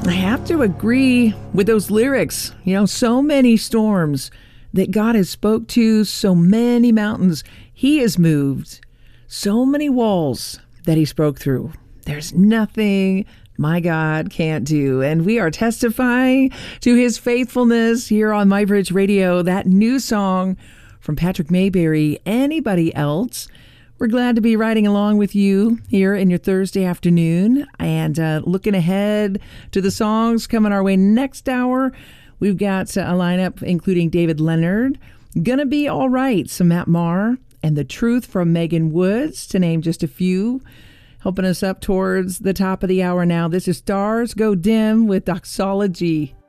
I have to agree with those lyrics. So many storms that God has spoke to, so many mountains he has moved, so many walls that he spoke through. There's nothing my God can't do. And we are testifying to his faithfulness here on MyBridge Radio. That new song from Patrick Mayberry, Anybody Else. We're glad to be riding along with you here in your Thursday afternoon and looking ahead to the songs coming our way next hour. We've got a lineup including David Leonard, Gonna Be All Right, some Matt Maher, and The Truth from Megan Woods, to name just a few. Helping us up towards the top of the hour now, this is Stars Go Dim with Doxology.